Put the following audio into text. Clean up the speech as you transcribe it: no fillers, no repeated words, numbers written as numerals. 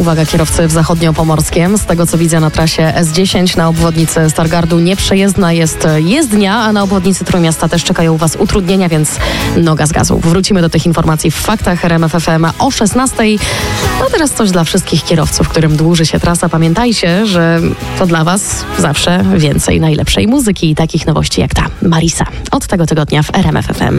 Uwaga, kierowcy w Zachodniopomorskiem. Z tego co widzę na trasie S10 na obwodnicy Stargardu nieprzejezdna jest jezdnia, a na obwodnicy Trójmiasta też czekają Was utrudnienia, więc noga z gazu. Wrócimy do tych informacji w Faktach RMF FM o 16:00. No teraz coś dla wszystkich kierowców, którym dłuży się trasa. Pamiętajcie, że to dla Was zawsze więcej najlepszej muzyki i takich nowości jak ta Marisa od tego tygodnia w RMF FM.